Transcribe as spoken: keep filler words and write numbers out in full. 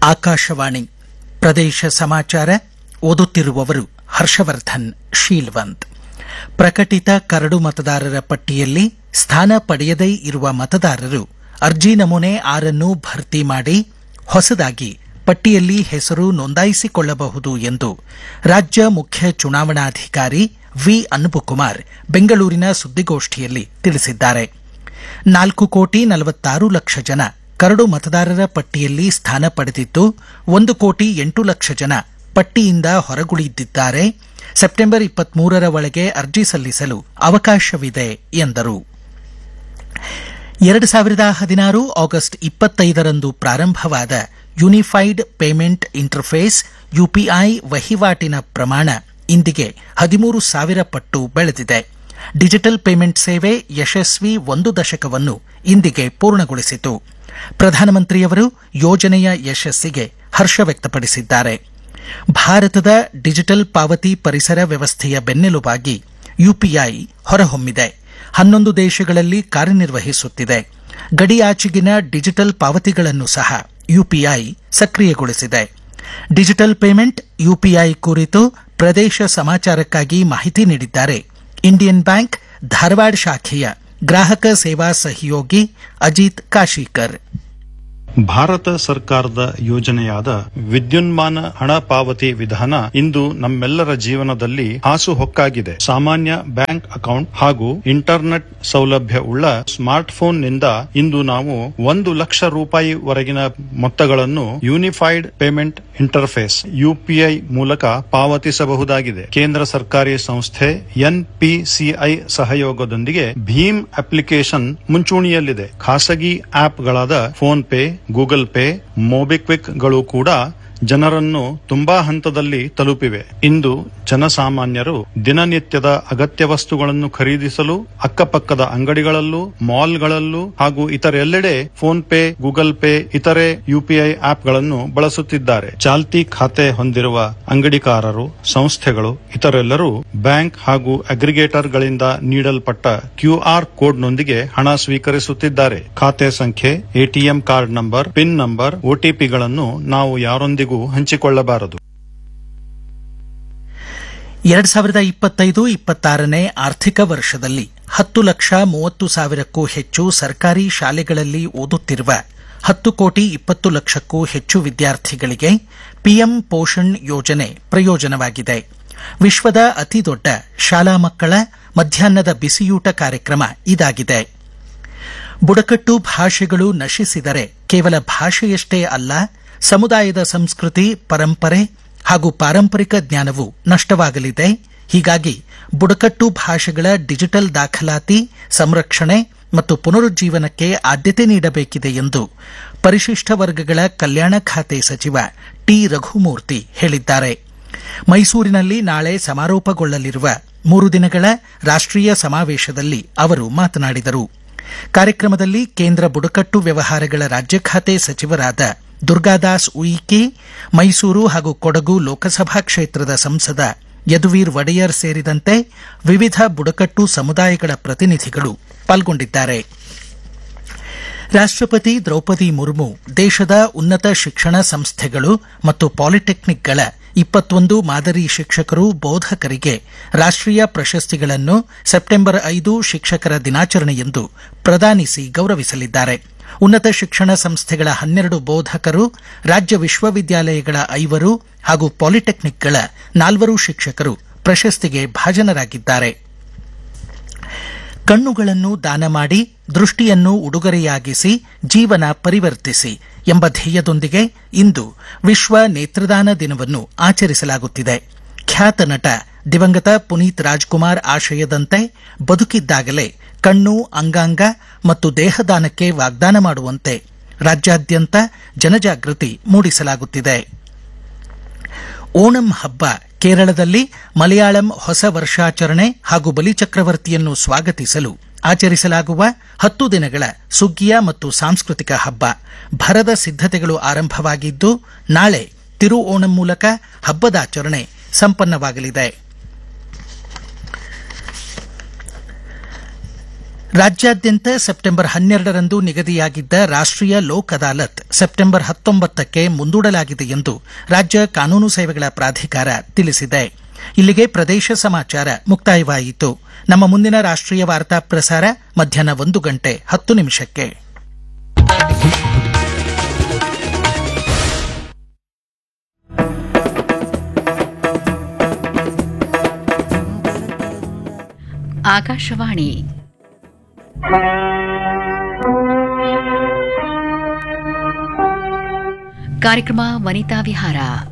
ಆಕಾಶವಾಣಿ ಪ್ರದೇಶ ಸಮಾಚಾರ ಓದುತ್ತಿರುವವರು ಹರ್ಷವರ್ಧನ್ ಶೀಲ್ವಂತ್. ಪ್ರಕಟಿತ ಕರಡು ಮತದಾರರ ಪಟ್ಟಿಯಲ್ಲಿ ಸ್ಥಾನ ಪಡೆಯದೇ ಇರುವ ಮತದಾರರು ಅರ್ಜಿ ನಮೂನೆ ಆರನ್ನು ಭರ್ತಿ ಮಾಡಿ ಹೊಸದಾಗಿ ಪಟ್ಟಿಯಲ್ಲಿ ಹೆಸರು ನೋಂದಾಯಿಸಿಕೊಳ್ಳಬಹುದು ಎಂದು ರಾಜ್ಯ ಮುಖ್ಯ ಚುನಾವಣಾಧಿಕಾರಿ ವಿ ಅನ್ಬುಕುಮಾರ್ ಬೆಂಗಳೂರಿನ ಸುದ್ದಿಗೋಷ್ಠಿಯಲ್ಲಿ ತಿಳಿಸಿದ್ದಾರೆ. ನಾಲ್ಕು ಕೋಟಿ ನಲವತ್ತಾರು ಲಕ್ಷ ಜನ ಕರಡು ಮತದಾರರ ಪಟ್ಟಿಯಲ್ಲಿ ಸ್ಥಾನ ಪಡೆದಿದ್ದು ಒಂದು ಕೋಟಿ ಎಂಟು ಲಕ್ಷ ಜನ ಪಟ್ಟಿಯಿಂದ ಹೊರಗುಳಿದಿದ್ದಾರೆ. ಸೆಪ್ಟೆಂಬರ್ ಇಪ್ಪತ್ಮೂರರ ಒಳಗೆ ಅರ್ಜಿ ಸಲ್ಲಿಸಲು ಅವಕಾಶವಿದೆ ಎಂದರು. ಎರಡು ಸಾವಿರದ ಹದಿನಾರು ಆಗಸ್ಟ್ ಇಪ್ಪತ್ತೈದರಂದು ಪ್ರಾರಂಭವಾದ ಯೂನಿಫೈಡ್ ಪೇಮೆಂಟ್ ಇಂಟರ್ಫೇಸ್ ಯುಪಿಐ ವಹಿವಾಟಿನ ಪ್ರಮಾಣ ಇಂದಿಗೆ ಹದಿಮೂರು ಸಾವಿರ ಪಟ್ಟು ಬೆಳೆದಿದೆ. ಡಿಜಿಟಲ್ ಪೇಮೆಂಟ್ ಸೇವೆ ಯಶಸ್ವಿ ಒಂದು ದಶಕವನ್ನು ಇಂದಿಗೆ ಪೂರ್ಣಗೊಳಿಸಿತು. ಪ್ರಧಾನಮಂತ್ರಿಯವರು ಯೋಜನೆಯ ಯಶಸ್ಸಿಗೆ ಹರ್ಷ ವ್ಯಕ್ತಪಡಿಸಿದ್ದಾರೆ. ಭಾರತದ ಡಿಜಿಟಲ್ ಪಾವತಿ ಪರಿಸರ ವ್ಯವಸ್ಥೆಯ ಬೆನ್ನೆಲುಬಾಗಿ ಯುಪಿಐ ಹೊರಹೊಮ್ಮಿದೆ. ಹನ್ನೊಂದು ದೇಶಗಳಲ್ಲಿ ಕಾರ್ಯನಿರ್ವಹಿಸುತ್ತಿದೆ. ಗಡಿಯಾಚೆಗಿನ ಡಿಜಿಟಲ್ ಪಾವತಿಗಳನ್ನು ಸಹ ಯುಪಿಐ ಸಕ್ರಿಯಗೊಳಿಸಿದೆ. ಡಿಜಿಟಲ್ ಪೇಮೆಂಟ್ ಯುಪಿಐ ಕುರಿತು ಪ್ರದೇಶ ಸಮಾಚಾರಕ್ಕಾಗಿ ಮಾಹಿತಿ ನೀಡಿದ್ದಾರೆ ಇಂಡಿಯನ್ ಬ್ಯಾಂಕ್ ಧಾರವಾಡ ಶಾಖೆಯ ಗ್ರಾಹಕ ಸೇವಾ ಸಹಯೋಗಿ ಅಜಿತ್ ಕಾಶೀಕರ್. ಭಾರತ ಸರ್ಕಾರದ ಯೋಜನೆಯಾದ ವಿದ್ಯುನ್ಮಾನ ಹಣ ಪಾವತಿ ವಿಧಾನ ಇಂದು ನಮ್ಮೆಲ್ಲರ ಜೀವನದಲ್ಲಿ ಹಾಸುಹೊಕ್ಕಾಗಿದೆ. ಸಾಮಾನ್ಯ ಬ್ಯಾಂಕ್ ಅಕೌಂಟ್ ಹಾಗೂ ಇಂಟರ್ನೆಟ್ ಸೌಲಭ್ಯ ಉಳ್ಳ ಸ್ಮಾರ್ಟ್ ಫೋನ್ ನಿಂದ ಇಂದು ನಾವು ಒಂದು ಲಕ್ಷ ರೂಪಾಯಿ ವರೆಗಿನ ಮೊತ್ತಗಳನ್ನು ಯೂನಿಫೈಡ್ ಪೇಮೆಂಟ್ ಇಂಟರ್ಫೇಸ್ ಯುಪಿಐ ಮೂಲಕ ಪಾವತಿಸಬಹುದಾಗಿದೆ. ಕೇಂದ್ರ ಸರ್ಕಾರಿ ಸಂಸ್ಥೆ ಎನ್ಪಿಸಿಐ ಸಹಯೋಗದೊಂದಿಗೆ ಭೀಮ್ ಅಪ್ಲಿಕೇಶನ್ ಮುಂಚೂಣಿಯಲ್ಲಿದೆ. ಖಾಸಗಿ ಆಪ್ಗಳಾದ phone pay, Google pay, MobiKwik ಗಳು ಕೂಡ ಜನರನ್ನು ತುಂಬಾ ಹಂತದಲ್ಲಿ ತಲುಪಿವೆ. ಇಂದು ಜನಸಾಮಾನ್ಯರು ದಿನನಿತ್ಯದ ಅಗತ್ಯ ವಸ್ತುಗಳನ್ನು ಖರೀದಿಸಲು ಅಕ್ಕಪಕ್ಕದ ಅಂಗಡಿಗಳಲ್ಲೂ, ಮಾಲ್ಗಳಲ್ಲೂ ಹಾಗೂ ಇತರೆಲ್ಲೆಡೆ ಫೋನ್ ಪೇ, ಗೂಗಲ್ ಪೇ, ಇತರೆ ಯುಪಿಐ ಆಪ್ಗಳನ್ನು ಬಳಸುತ್ತಿದ್ದಾರೆ. ಚಾಲ್ತಿ ಖಾತೆ ಹೊಂದಿರುವ ಅಂಗಡಿಕಾರರು, ಸಂಸ್ಥೆಗಳು ಇತರೆಲ್ಲರೂ ಬ್ಯಾಂಕ್ ಹಾಗೂ ಅಗ್ರಿಗೇಟರ್ಗಳಿಂದ ನೀಡಲ್ಪಟ್ಟ ಕ್ಯೂಆರ್ ಕೋಡ್ನೊಂದಿಗೆ ಹಣ ಸ್ವೀಕರಿಸುತ್ತಿದ್ದಾರೆ. ಖಾತೆ ಸಂಖ್ಯೆ, ATM card number, pin number, ಒಟಿಪಿಗಳನ್ನು ನಾವು ಯಾರೊಂದಿಗೂ ಹಂಚಿಕೊಳ್ಳಬಾರದು. ಎರಡ್ ಸಾವಿರದ ಇಪ್ಪತ್ತೈದು ಇಪ್ಪತ್ತಾರನೇ ಆರ್ಥಿಕ ವರ್ಷದಲ್ಲಿ ಹತ್ತು ಲಕ್ಷ ಮೂವತ್ತು ಸಾವಿರಕ್ಕೂ ಹೆಚ್ಚು ಸರ್ಕಾರಿ ಶಾಲೆಗಳಲ್ಲಿ ಓದುತ್ತಿರುವ ಹತ್ತು ಕೋಟಿ ಇಪ್ಪತ್ತು ಲಕ್ಷಕ್ಕೂ ಹೆಚ್ಚು ವಿದ್ಯಾರ್ಥಿಗಳಿಗೆ ಪಿಎಂ ಪೋಷಣ್ ಯೋಜನೆ ಪ್ರಯೋಜನವಾಗಿದೆ. ವಿಶ್ವದ ಅತಿದೊಡ್ಡ ಶಾಲಾ ಮಕ್ಕಳ ಮಧ್ಯಾಹ್ನದ ಬಿಸಿಯೂಟ ಕಾರ್ಯಕ್ರಮ ಇದಾಗಿದೆ. ಬುಡಕಟ್ಟು ಭಾಷೆಗಳು ನಶಿಸಿದರೆ ಕೇವಲ ಭಾಷೆಯಷ್ಟೇ ಅಲ್ಲ, ಸಮುದಾಯದ ಸಂಸ್ಕೃತಿ, ಪರಂಪರೆ ಹಾಗೂ ಪಾರಂಪರಿಕ ಜ್ಞಾನವು ನಷ್ಟವಾಗಲಿದೆ. ಹೀಗಾಗಿ ಬುಡಕಟ್ಟು ಭಾಷೆಗಳ ಡಿಜಿಟಲ್ ದಾಖಲಾತಿ, ಸಂರಕ್ಷಣೆ ಮತ್ತು ಪುನರುಜ್ಜೀವನಕ್ಕೆ ಆದ್ಯತೆ ನೀಡಬೇಕಿದೆ ಎಂದು ಪರಿಶಿಷ್ಟ ವರ್ಗಗಳ ಕಲ್ಯಾಣ ಖಾತೆ ಸಚಿವ ಟಿ ರಘುಮೂರ್ತಿ ಹೇಳಿದ್ದಾರೆ. ಮೈಸೂರಿನಲ್ಲಿ ನಾಳೆ ಸಮಾರೋಪಗೊಳ್ಳಲಿರುವ ಮೂರು ದಿನಗಳ ರಾಷ್ಟೀಯ ಸಮಾವೇಶದಲ್ಲಿ ಅವರು ಮಾತನಾಡಿದರು. ಕಾರ್ಯಕ್ರಮದಲ್ಲಿ ಕೇಂದ್ರ ಬುಡಕಟ್ಟು ವ್ಯವಹಾರಗಳ ರಾಜ್ಯ ಖಾತೆ ಸಚಿವರಾದ ದುರ್ಗಾದಾಸ್ ಉಯಿಕೆ, ಮೈಸೂರು ಹಾಗೂ ಕೊಡಗು ಲೋಕಸಭಾ ಕ್ಷೇತ್ರದ ಸಂಸದ ಯದುವೀರ್ ಒಡೆಯರ್ ಸೇರಿದಂತೆ ವಿವಿಧ ಬುಡಕಟ್ಟು ಸಮುದಾಯಗಳ ಪ್ರತಿನಿಧಿಗಳು ಪಾಲ್ಗೊಂಡಿದ್ದಾರೆ. ರಾಷ್ಟಪತಿ ದ್ರೌಪದಿ ಮುರ್ಮು ದೇಶದ ಉನ್ನತ ಶಿಕ್ಷಣ ಸಂಸ್ಥೆಗಳು ಮತ್ತು ಪಾಲಿಟೆಕ್ನಿಕ್ಗಳ ಇಪ್ಪತ್ತೊಂದು ಮಾದರಿ ಶಿಕ್ಷಕರು, ಬೋಧಕರಿಗೆ ರಾಷ್ಟೀಯ ಪ್ರಶಸ್ತಿಗಳನ್ನು ಸೆಪ್ಟೆಂಬರ್ ಐದು ಶಿಕ್ಷಕರ ದಿನಾಚರಣೆಯಂದು ಪ್ರದಾನಿಸಿ ಗೌರವಿಸಲಿದ್ದಾರೆ. ಉನ್ನತ ಶಿಕ್ಷಣ ಸಂಸ್ಥೆಗಳ ಹನ್ನೆರಡು ಬೋಧಕರು, ರಾಜ್ಯ ವಿಶ್ವವಿದ್ಯಾಲಯಗಳ ಐವರು ಹಾಗೂ ಪಾಲಿಟೆಕ್ನಿಕ್ಗಳ ನಾಲ್ವರು ಶಿಕ್ಷಕರು ಪ್ರಶಸ್ತಿಗೆ ಭಾಜನರಾಗಿದ್ದಾರೆ. ಕಣ್ಣುಗಳನ್ನು ದಾನ ಮಾಡಿ ದೃಷ್ಟಿಯನ್ನು ಉಡುಗೊರೆಯಾಗಿಸಿ ಜೀವನ ಪರಿವರ್ತಿಸಿ ಎಂಬ ಧ್ಯೇಯದೊಂದಿಗೆ ಇಂದು ವಿಶ್ವ ನೇತ್ರದಾನ ದಿನವನ್ನು ಆಚರಿಸಲಾಗುತ್ತಿದೆ. ಖ್ಯಾತ ನಟ ದಿವಂಗತ ಪುನೀತ್ ರಾಜ್ಕುಮಾರ್ ಆಶಯದಂತೆ ಬದುಕಿದ್ದಾಗಲೇ ಕಣ್ಣು, ಅಂಗಾಂಗ ಮತ್ತು ದೇಹದಾನಕ್ಕೆ ವಾಗ್ದಾನ ಮಾಡುವಂತೆ ರಾಜ್ಯಾದ್ಯಂತ ಜನಜಾಗೃತಿ ಮೂಡಿಸಲಾಗುತ್ತಿದೆ. ಓಣಂ ಹಬ್ಬ ಕೇರಳದಲ್ಲಿ ಮಲಯಾಳಂ ಹೊಸ ವರ್ಷಾಚರಣೆ ಹಾಗೂ ಬಲಿಚಕ್ರವರ್ತಿಯನ್ನು ಸ್ವಾಗತಿಸಲು ಆಚರಿಸಲಾಗುವ ಹತ್ತು ದಿನಗಳ ಸುಗ್ಗಿಯ ಮತ್ತು ಸಾಂಸ್ಕೃತಿಕ ಹಬ್ಬ. ಭರದ ಸಿದ್ದತೆಗಳು ಆರಂಭವಾಗಿದ್ದು ನಾಳೆ ತಿರು ಓಣಂ ಮೂಲಕ ಹಬ್ಬದಾಚರಣೆ ಸಂಪನ್ನವಾಗಲಿದೆ. ರಾಜ್ಯಾದ್ಯಂತ ಸೆಪ್ಟೆಂಬರ್ ಹನ್ನೆರಡರಂದು ನಿಗದಿಯಾಗಿದ್ದ ರಾಷ್ಟ್ರೀಯ ಲೋಕ್ ಅದಾಲತ್ ಸೆಪ್ಟೆಂಬರ್ ಹತ್ತೊಂಬತ್ತಕ್ಕೆ ಮುಂದೂಡಲಾಗಿದೆ ಎಂದು ರಾಜ್ಯ ಕಾನೂನು ಸೇವೆಗಳ ಪ್ರಾಧಿಕಾರ ತಿಳಿಸಿದೆ. ಇಲ್ಲಿಗೆ ಪ್ರದೇಶ ಸಮಾಚಾರ ಮುಕ್ತಾಯವಾಯಿತು. ನಮ್ಮ ಮುಂದಿನ ರಾಷ್ಟ್ರೀಯ ವಾರ್ತಾ ಪ್ರಸಾರ ಮಧ್ಯಾಹ್ನ ಒಂದು ಗಂಟೆ ಹತ್ತು ನಿಮಿಷಕ್ಕೆ. ಆಕಾಶವಾಣಿ ಕಾರ್ಯಕ್ರಮ ವನಿತಾ ವಿಹಾರ.